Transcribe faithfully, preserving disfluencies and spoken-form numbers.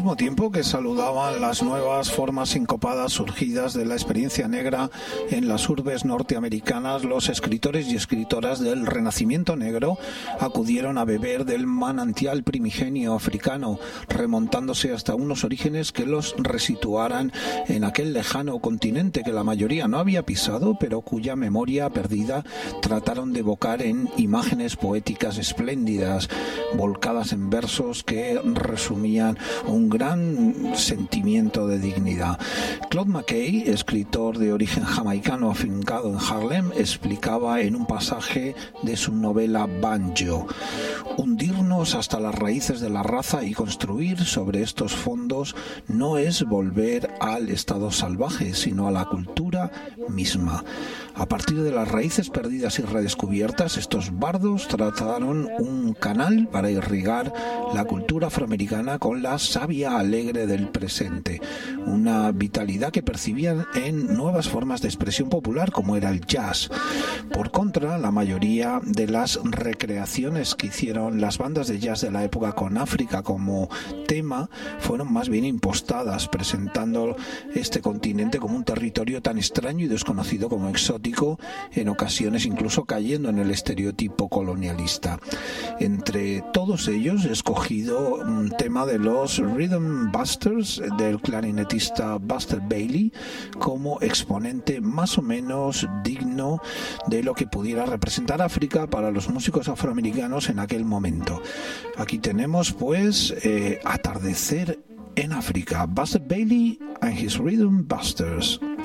mismo tiempo que saludaban las nuevas formas sincopadas surgidas de la experiencia negra en las urbes norteamericanas, los escritores y escritoras del Renacimiento negro acudieron a beber del manantial primigenio africano, remontándose hasta unos orígenes que los resituaran en aquel lejano continente que la mayoría no había pisado, pero cuya memoria perdida trataron de evocar en imágenes poéticas espléndidas, volcadas en versos que resumían un gran sentimiento de dignidad. Claude McKay, escritor de origen jamaicano afincado en Harlem, explicaba en un pasaje de su novela Banjo: hundirnos hasta las raíces de la raza y construir sobre estos fondos no es volver al estado salvaje, sino a la cultura misma. A partir de las raíces perdidas y redescubiertas, estos bardos trataron un canal para irrigar la cultura afroamericana con la savia alegre del presente, una vitalidad que percibían en nuevas formas de expresión popular como era el jazz. Por contra, la mayoría de las recreaciones que hicieron las bandas de jazz de la época con África como tema fueron más bien impostadas, presentando este continente como un territorio tan extraño y desconocido como exótico, en ocasiones incluso cayendo en el estereotipo colonialista. Entre todos ellos he escogido un tema de los Rhythm Busters del clarinetista Buster Bailey como exponente más o menos digno de lo que pudiera representar África para los músicos afroamericanos en aquel momento. Aquí tenemos pues eh, Atardecer en África, Buster Bailey and his Rhythm Busters.